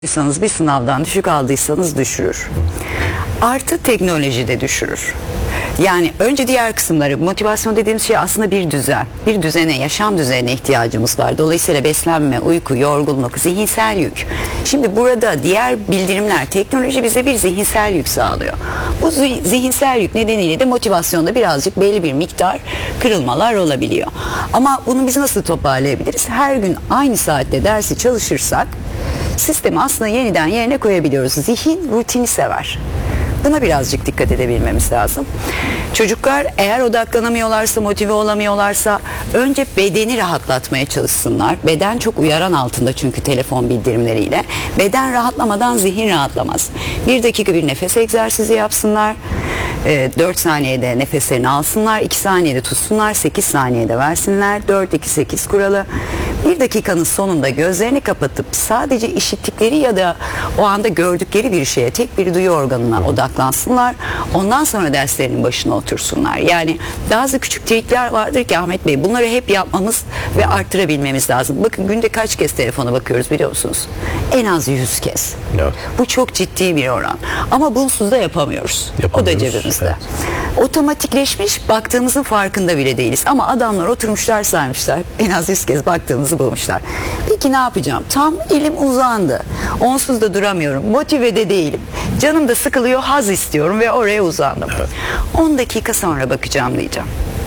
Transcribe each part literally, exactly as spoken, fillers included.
bir sınavdan düşük aldıysanız düşürür. Artı teknoloji de düşürür. Yani önce diğer kısımları, motivasyon dediğimiz şey aslında bir düzen. Bir düzene, yaşam düzenine ihtiyacımız var. Dolayısıyla beslenme, uyku, yorgunluk, zihinsel yük. Şimdi burada diğer bildirimler, teknoloji bize bir zihinsel yük sağlıyor. Bu zihinsel yük nedeniyle de motivasyonda birazcık belli bir miktar kırılmalar olabiliyor. Ama bunu biz nasıl toparlayabiliriz? Her gün aynı saatte dersi çalışırsak sistemi aslında yeniden yerine koyabiliyoruz. Zihin rutini sever. Buna birazcık dikkat edebilmemiz lazım. Çocuklar eğer odaklanamıyorlarsa, motive olamıyorlarsa önce bedeni rahatlatmaya çalışsınlar. Beden çok uyaran altında çünkü telefon bildirimleriyle. Beden rahatlamadan zihin rahatlamaz. Bir dakika bir nefes egzersizi yapsınlar. dört saniyede nefeslerini alsınlar. iki saniyede tutsunlar. sekiz saniyede versinler. dört iki sekiz kuralı. Bir dakikanın sonunda gözlerini kapatıp sadece işittikleri ya da o anda gördükleri bir şeye, tek bir duyu organına odaklansınlar. Ondan sonra derslerinin başına otursunlar. Yani bazı küçük trikler vardır ki Ahmet Bey, bunları hep yapmamız ve arttırabilmemiz lazım. Bakın günde kaç kez telefona bakıyoruz biliyor musunuz? En az yüz kez. Evet. Bu çok ciddi bir oran. Ama bunsuz da yapamıyoruz. yapamıyoruz. O da cebimizde. Evet. Otomatikleşmiş, baktığımızın farkında bile değiliz. Ama adamlar oturmuşlar, saymışlar. En az yüz kez baktığımızı bulmuşlar. Peki ne yapacağım? Tam elim uzandı. Onsuz da duramıyorum. Motive de değilim. Canım da sıkılıyor, haz istiyorum ve oraya uzandım. Evet. on dakika sonra bakacağım diyeceğim.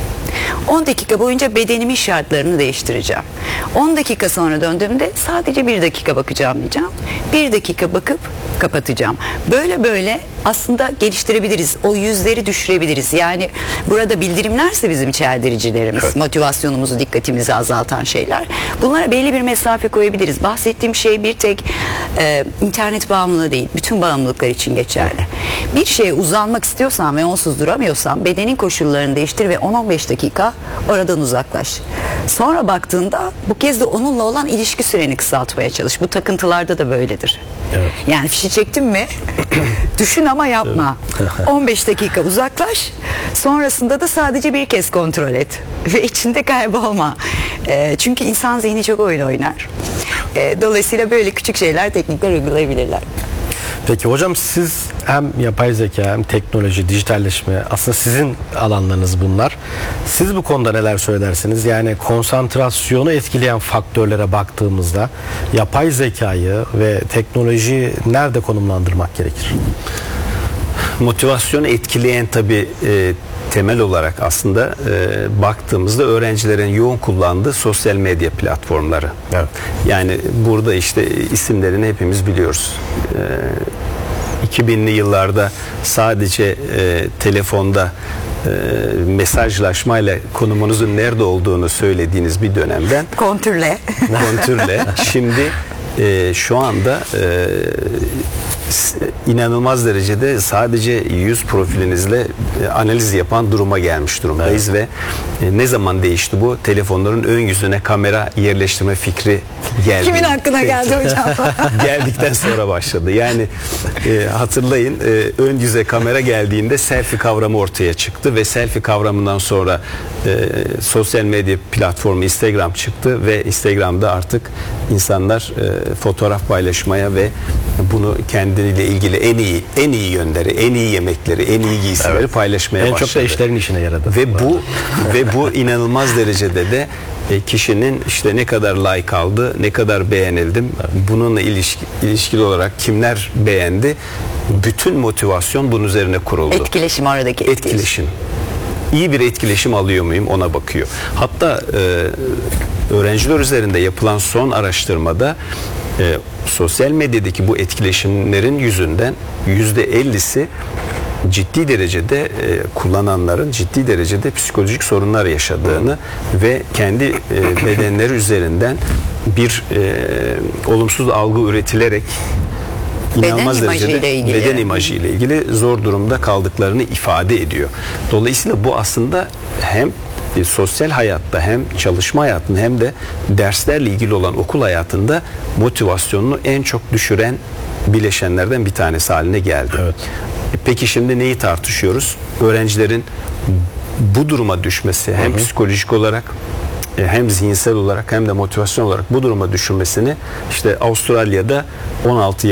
on dakika boyunca bedenimin şartlarını değiştireceğim. on dakika sonra döndüğümde sadece bir dakika bakacağım diyeceğim. bir dakika bakıp kapatacağım. Böyle böyle aslında geliştirebiliriz. O yüzleri düşürebiliriz. Yani burada bildirimlerse bizim çeldiricilerimiz, evet. motivasyonumuzu, dikkatimizi azaltan şeyler. Bunlara belli bir mesafe koyabiliriz. Bahsettiğim şey bir tek e, internet bağımlılığı değil. Bütün bağımlılıklar için geçerli. Bir şeye uzanmak istiyorsan ve onsuz duramıyorsan bedenin koşullarını değiştir ve on on beş dakika oradan uzaklaş. Sonra baktığında bu kez de onunla olan ilişki süreni kısaltmaya çalış. Bu takıntılarda da böyledir. Evet. Yani fişi çektin mi düşün ama yapma. on beş dakika uzaklaş. Sonrasında da sadece bir kez kontrol et. Ve içinde kaybolma. E, çünkü insan zihni çok oyun oynar. E, dolayısıyla böyle küçük şeyler, teknikler uygulayabilirler. Peki hocam, siz hem yapay zeka hem teknoloji, dijitalleşme, aslında sizin alanlarınız bunlar. Siz bu konuda neler söylersiniz? Yani konsantrasyonu etkileyen faktörlere baktığımızda yapay zekayı ve teknolojiyi nerede konumlandırmak gerekir? Motivasyonu etkileyen tabii e, temel olarak aslında e, baktığımızda öğrencilerin yoğun kullandığı sosyal medya platformları. Evet. Yani burada işte isimlerini hepimiz biliyoruz. E, iki binli yıllarda sadece e, telefonda e, mesajlaşmayla konumunuzun nerede olduğunu söylediğiniz bir dönemden kontürle kontürle şimdi e, şu anda e, inanılmaz derecede sadece yüz profilinizle analiz yapan duruma gelmiş durumdayız. Evet. Ve ne zaman değişti bu? Telefonların ön yüzüne kamera yerleştirme fikri geldi. Kimin hakkına geldi hocam? Geldikten sonra başladı. Yani e, hatırlayın, e, ön yüze kamera geldiğinde selfie kavramı ortaya çıktı ve selfie kavramından sonra e, sosyal medya platformu Instagram çıktı ve Instagram'da artık insanlar e, fotoğraf paylaşmaya ve bunu kendiyle ilgili en iyi en iyi yönleri, en iyi yemekleri, en iyi giysileri evet. paylaşmaya en başladı. En çok da eşlerin işine yaradı. Ve bu ve bu inanılmaz derecede de e, kişinin işte ne kadar like aldı, ne kadar beğenildim, evet. bununla ilişki, ilişkili olarak kimler beğendi, bütün motivasyon bunun üzerine kuruldu. Etkileşim, oradaki etkileşim. etkileşim. İyi bir etkileşim alıyor muyum, ona bakıyor. Hatta e, öğrenciler üzerinde yapılan son araştırmada e, sosyal medyadaki bu etkileşimlerin yüzünden yüzde ellisi ciddi derecede e, kullananların ciddi derecede psikolojik sorunlar yaşadığını ve kendi e, bedenleri üzerinden bir e, olumsuz algı üretilerek inanılmaz beden derecede imajıyla ilgili. beden imajı ile ilgili zor durumda kaldıklarını ifade ediyor. Dolayısıyla bu aslında hem e, sosyal hayatta hem çalışma hayatında hem de derslerle ilgili olan okul hayatında motivasyonunu en çok düşüren bileşenlerden bir tanesi haline geldi. Evet. E, peki şimdi neyi tartışıyoruz? Öğrencilerin bu duruma düşmesi hem hı hı. psikolojik olarak e, hem zihinsel olarak hem de motivasyon olarak bu duruma düşürmesini işte Avustralya'da on altı